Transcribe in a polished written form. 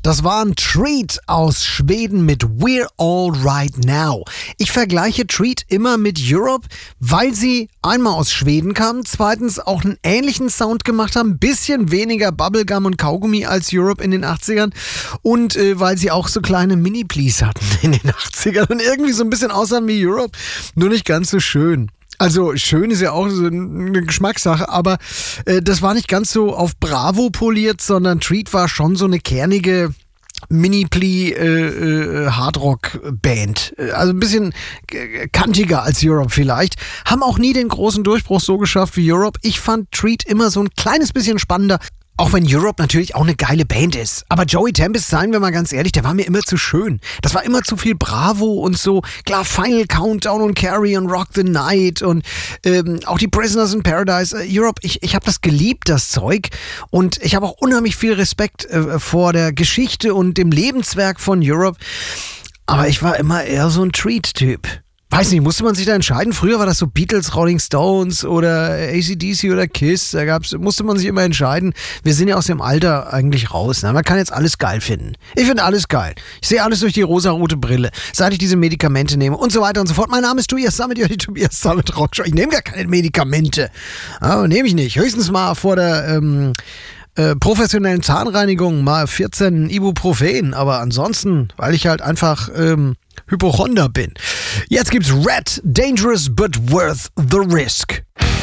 Das war ein Treat aus Schweden mit We're All Right Now. Ich vergleiche Treat immer mit Europe, weil sie einmal aus Schweden kamen, zweitens auch einen ähnlichen Sound gemacht haben, bisschen weniger Bubblegum und Kaugummi als Europe in den 80ern und weil sie auch so kleine Mini-Please hatten in den 80ern und irgendwie so ein bisschen aussahen wie Europe, nur nicht ganz so schön. Also schön ist ja auch so eine Geschmackssache, aber das war nicht ganz so auf Bravo poliert, sondern Treat war schon so eine kernige Mini-Plee Hardrock-Band. Also ein bisschen kantiger als Europe vielleicht. Haben auch nie den großen Durchbruch so geschafft wie Europe. Ich fand Treat immer so ein kleines bisschen spannender. Auch wenn Europe natürlich auch eine geile Band ist. Aber Joey Tempest, seien wir mal ganz ehrlich, der war mir immer zu schön. Das war immer zu viel Bravo und so. Klar, Final Countdown und Carrie und Rock the Night und auch die Prisoners in Paradise. Europe, ich habe das geliebt, das Zeug. Und ich habe auch unheimlich viel Respekt vor der Geschichte und dem Lebenswerk von Europe. Aber ich war immer eher so ein Treat-Typ. Weiß nicht, musste man sich da entscheiden? Früher war das so Beatles, Rolling Stones oder AC/DC oder Kiss. Musste man sich immer entscheiden. Wir sind ja aus dem Alter eigentlich raus. Ne? Man kann jetzt alles geil finden. Ich finde alles geil. Ich sehe alles durch die rosarote Brille, seit ich diese Medikamente nehme und so weiter und so fort. Mein Name ist Tobias Sammet, die Tobias Sammet Rockshow. Ich nehme gar keine Medikamente. Aber nehme ich nicht. Höchstens mal vor der professionellen Zahnreinigung mal 14 Ibuprofen. Aber ansonsten, weil ich halt einfach Hypochonder bin. Jetzt gibt's Red, Dangerous but Worth the Risk.